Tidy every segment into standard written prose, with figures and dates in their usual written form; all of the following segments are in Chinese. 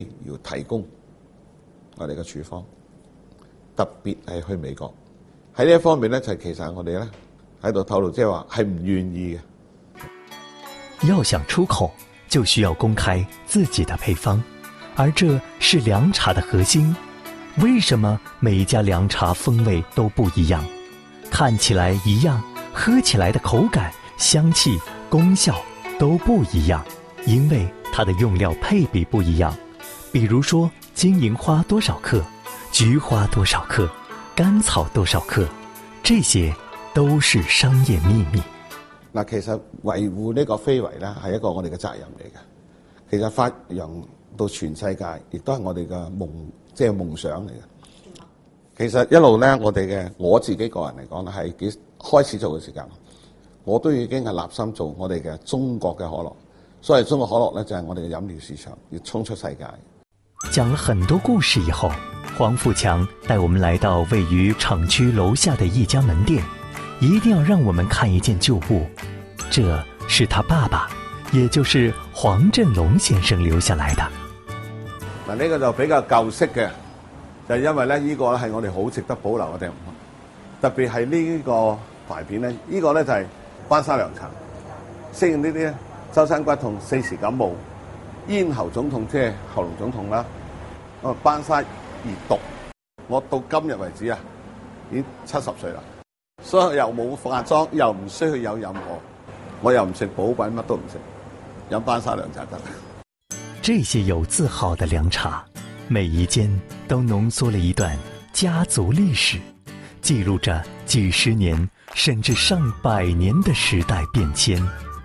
要提供我哋嘅處方，特別係去美國喺呢一方面咧，就其實我哋咧喺度透露，即係話係唔願意嘅。要想出口，就需要公開自己的配方，而這是涼茶的核心。為什麼每一家涼茶風味都不一樣？看起來一樣，喝起來的口感、香氣、功效都不一樣，因為它的用料配比不一樣。比如說金銀花多少克，菊花多少克，甘草多少克，這些都是商業秘密。 嗱，其實維護呢個非遺咧係一個我哋嘅責任嚟嘅。其實發揚到全世界，亦都係我哋嘅夢，即係夢想嚟嘅。其實一路咧，我自己個人嚟講咧，係幾開始做嘅時間，我都已經係立心做我哋嘅中國嘅可樂。所以中國可樂咧就係我哋嘅飲料市場，要衝出世界。 講了很多故事以後，黃富強帶我們來到位於廠區樓下的一家門店，一定要讓我們看一件舊物，這是他爸爸，也就是黃振龍先生留下來的。 嗱，呢個就比較舊式嘅，就係因為咧呢個係我哋好值得保留嘅地方，特別係呢個牌片咧，呢個咧就係班沙涼茶，適應呢啲咧周身骨痛、四時感冒、咽喉腫痛，即係喉嚨腫痛啦。班沙熱毒，我到今日為止啊，已經70歲啦，所以又冇化妝，又唔需要有任何，我又唔食補品，乜都唔食，飲班沙涼茶得。 這些有字號的涼茶，每一間都濃縮了一段家族歷史，記錄着幾十年甚至上百年的時代變遷。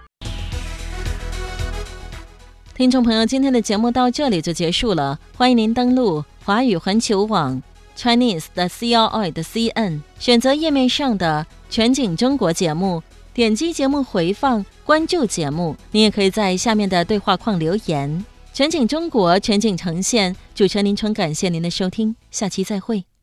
聽眾朋友，今天的節目到這裡就結束了，歡迎您登錄華語環球網 Chinese 的 CRI 的 CN， 選擇頁面上的全景中國節目，點擊節目回放，關注節目。你也可以在下面的對話框留言。全景中國，全景呈現，主持人林春感謝您的收聽，下期再會。